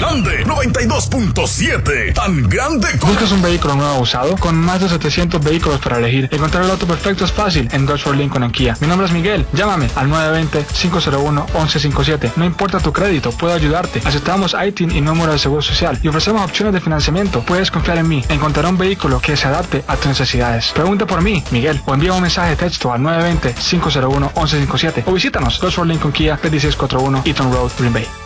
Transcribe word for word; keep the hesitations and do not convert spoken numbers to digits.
grande, noventa y dos punto siete. Tan grande como... ¿Buscas un vehículo nuevo usado? Con más de setecientos vehículos para elegir, encontrar el auto perfecto es fácil en Dodge Ford Lincoln en Kia. Mi nombre es Miguel. Llámame al nueve dos cero, cinco cero uno, uno uno cinco siete. No importa tu crédito, puedo ayudarte. Aceptamos I T I N y número de seguro social y ofrecemos opciones de financiamiento. Puedes confiar en mí. Encontraré un vehículo que se adapte a tus necesidades. Pregunta por mí, Miguel, o envía un mensaje de texto al nueve dos cero, cinco cero uno, uno uno cinco siete o visítanos Dodge Ford Lincoln Kia, veintiséis cuarenta y uno Eaton Road, Green Bay.